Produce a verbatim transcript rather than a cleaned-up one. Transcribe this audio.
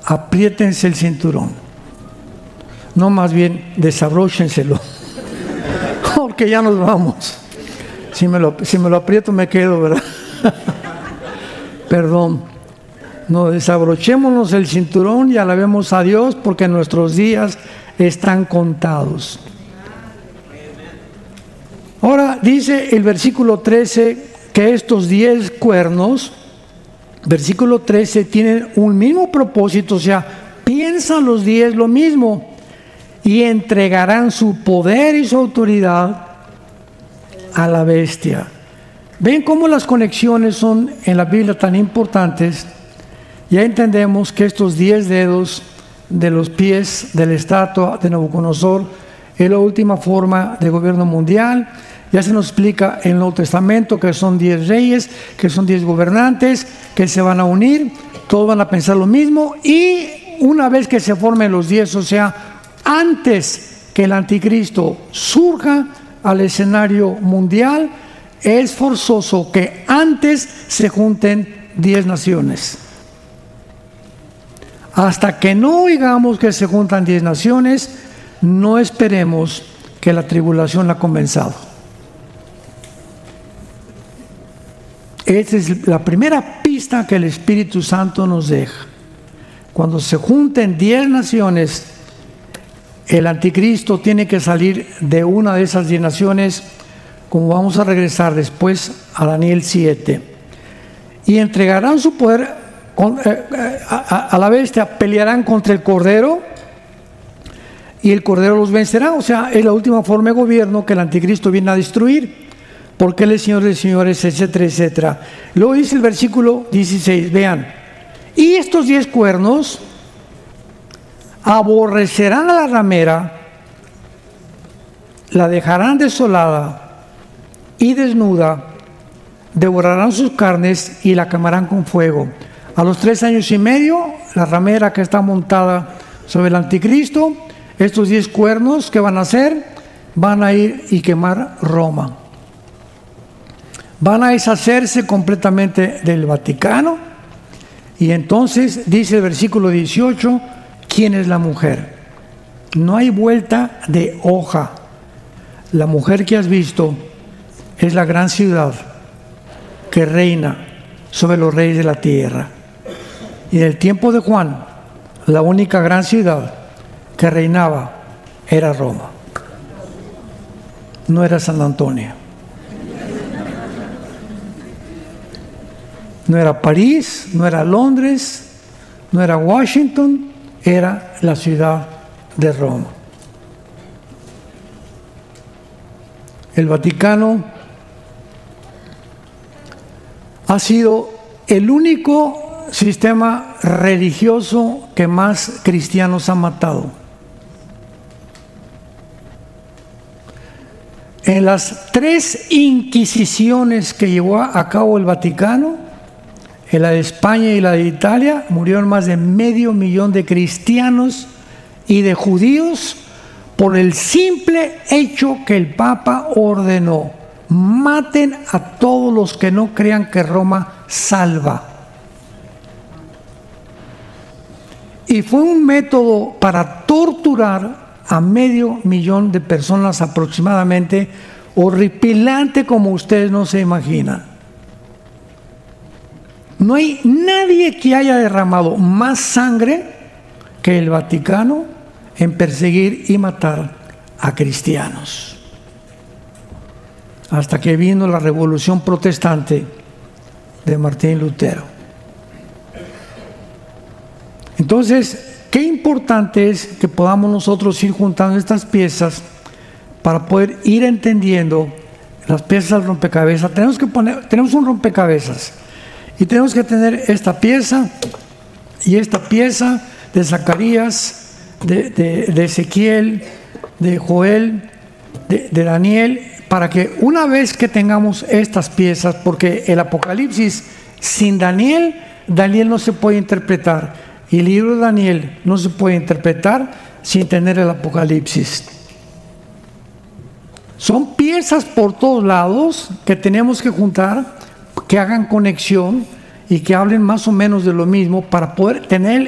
apriétense el cinturón. No, más bien, desabróchenselo. Porque ya nos vamos. Si me lo, si me lo aprieto me quedo, ¿verdad? Perdón. No, desabrochémonos el cinturón y alabemos a Dios porque nuestros días están contados. Ahora dice el versículo trece que estos diez cuernos, versículo trece, tienen un mismo propósito, o sea, piensan los diez lo mismo y entregarán su poder y su autoridad a la bestia. ¿Ven cómo las conexiones son en la Biblia tan importantes? Ya entendemos que estos diez dedos de los pies de la estatua de Nabucodonosor es la última forma de gobierno mundial. Ya se nos explica en el Nuevo Testamento que son diez reyes, que son diez gobernantes, que se van a unir, todos van a pensar lo mismo, y una vez que se formen los diez, o sea, antes que el anticristo surja al escenario mundial, es forzoso que antes se junten diez naciones. Hasta que no oigamos que se juntan diez naciones, no esperemos que la tribulación ha comenzado. Esta es la primera pista que el Espíritu Santo nos deja. Cuando se junten diez naciones, el anticristo tiene que salir de una de esas diez naciones, como vamos a regresar después a Daniel siete. Y entregarán su poder a la bestia, pelearán contra el Cordero y el Cordero los vencerá. O sea, es la última forma de gobierno que el anticristo viene a destruir, porque Él es Señor de señores, etcétera, etcétera. Luego dice el versículo dieciséis, vean, y estos diez cuernos aborrecerán a la ramera, la dejarán desolada y desnuda, devorarán sus carnes y la quemarán con fuego. A los tres años y medio, la ramera que está montada sobre el anticristo, estos diez cuernos que van a hacer, van a ir y quemar Roma. Van a deshacerse completamente del Vaticano. Y entonces dice el versículo dieciocho, ¿quién es la mujer? No hay vuelta de hoja. La mujer que has visto es la gran ciudad que reina sobre los reyes de la tierra. Y en el tiempo de Juan, la única gran ciudad que reinaba era Roma. No era San Antonio. No era París, no era Londres, no era Washington, era la ciudad de Roma. El Vaticano ha sido el único sistema religioso que más cristianos ha matado. En las tres inquisiciones que llevó a cabo el Vaticano, en la de España y la de Italia, murieron más de medio millón de cristianos y de judíos por el simple hecho que el Papa ordenó: maten a todos los que no crean que Roma salva. Y fue un método para torturar a medio millón de personas aproximadamente, horripilante como ustedes no se imaginan. No hay nadie que haya derramado más sangre que el Vaticano en perseguir y matar a cristianos. Hasta que vino la Revolución Protestante de Martín Lutero. Entonces, qué importante es que podamos nosotros ir juntando estas piezas para poder ir entendiendo las piezas del rompecabezas. Tenemos que poner, tenemos un rompecabezas y tenemos que tener esta pieza y esta pieza de Zacarías, de, de, de Ezequiel, de Joel, de, de Daniel, para que una vez que tengamos estas piezas, porque el Apocalipsis sin Daniel, Daniel no se puede interpretar. Y el libro de Daniel no se puede interpretar sin tener el Apocalipsis. Son piezas por todos lados que tenemos que juntar, que hagan conexión y que hablen más o menos de lo mismo para poder tener